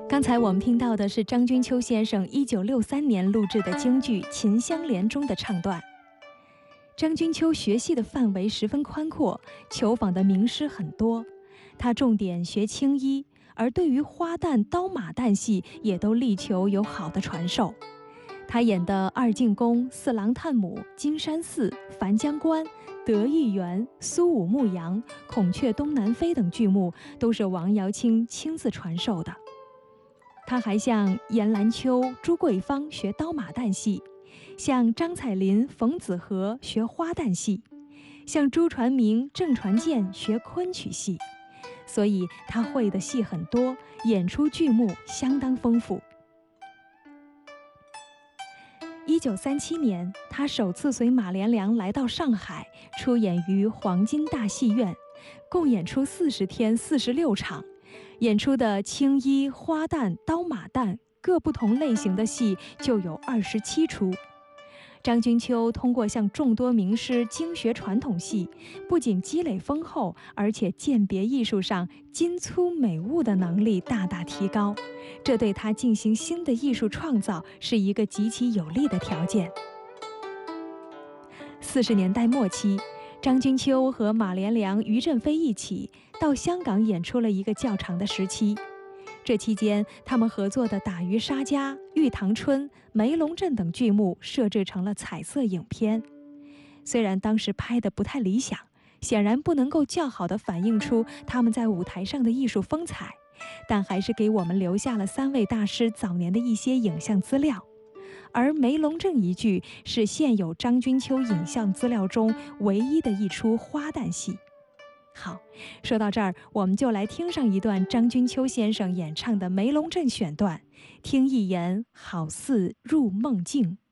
刚才我们听到的是张君秋先生1963年录制的京剧《秦香莲》中的唱段。张君秋学戏的范围十分宽阔，求访的名师很多。他重点学青衣，而对于花旦、刀马旦戏也都力求有好的传授。他演的二进宫、四郎探母、金山寺、樊江关、德义园、苏武牧羊、孔雀东南飞等剧目都是王瑶卿亲自传授的。他还向严兰秋、朱桂芳学刀马旦戏，向张彩林、冯子和学花旦戏，向朱传明、郑传健学昆曲戏，所以他会的戏很多，演出剧目相当丰富。1937年，他首次随马连良来到上海，出演于黄金大戏院，共演出40天46场，演出的青衣、花旦、刀马旦各不同类型的戏就有27出。张君秋通过向众多名师精学传统戏，不仅积累丰厚，而且鉴别艺术上精粗美物的能力大大提高，这对他进行新的艺术创造是一个极其有利的条件。40年代末期，张君秋和马连良、于振飞一起到香港演出了一个较长的时期。这期间，他们合作的《打渔杀家》《玉堂春》《梅龙镇》等剧目设置成了彩色影片。虽然当时拍得不太理想，显然不能够较好地反映出他们在舞台上的艺术风采，但还是给我们留下了3位大师早年的一些影像资料。而《梅龙镇》一剧是现有张君秋影像资料中唯一的一出花旦戏。好，说到这儿，我们就来听上一段张君秋先生演唱的《梅龙镇》选段，听一言好似入梦境。